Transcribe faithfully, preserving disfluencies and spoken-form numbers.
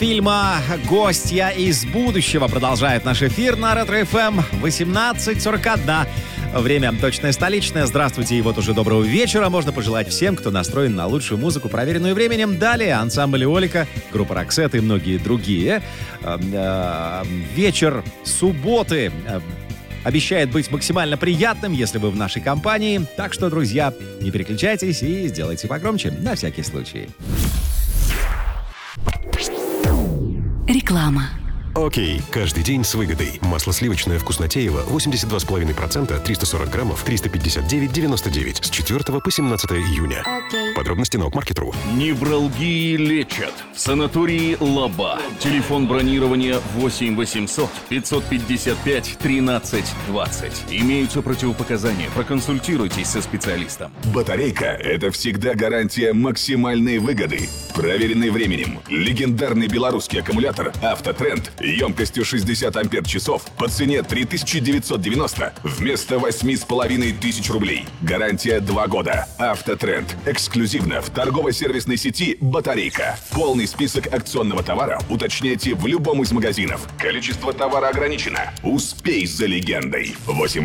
фильма «Гостья из будущего» продолжает наш эфир на Ретро-эф эм. восемнадцать сорок один. Время точное столичное. Здравствуйте и вот уже доброго вечера. Можно пожелать всем, кто настроен на лучшую музыку, проверенную временем. Далее ансамбль Эолика, группа Роксет и многие другие. Вечер субботы обещает быть максимально приятным, если вы в нашей компании. Так что, друзья, не переключайтесь и сделайте погромче, на всякий случай. Реклама. Окей, каждый день с выгодой. Масло сливочное вкуснотеево восемьдесят два и пять десятых процента, триста сорок граммов, триста пятьдесят девять девяносто девять с четвёртого по семнадцатое июня. Окей. Подробности на Окмаркет.ру. Невралгии лечат. Санатории Лаба. Телефон бронирования восемь восемьсот пятьсот пятьдесят пять тринадцать двадцать. Имеются противопоказания. Проконсультируйтесь со специалистом. Батарейка – это всегда гарантия максимальной выгоды. Проверенный временем. Легендарный белорусский аккумулятор «Автотренд» емкостью шестьдесят ампер-часов по цене три тысячи девятьсот девяносто вместо восемь с половиной тысяч рублей. Гарантия два года. «Автотренд» эксклюзивно в торгово-сервисной сети «Батарейка». Полный список акционного товара уточняйте в любом из магазинов. Количество товара ограничено. Успей за легендой. восемь